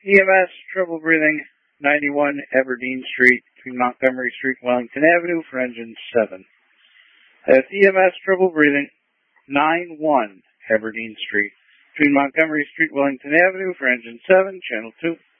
EMS, trouble breathing, 91 Aberdeen Street, between Montgomery Street, Wellington Avenue, for engine 7. That's EMS, trouble breathing, 91 Aberdeen Street, between Montgomery Street, Wellington Avenue, for engine 7, channel 2.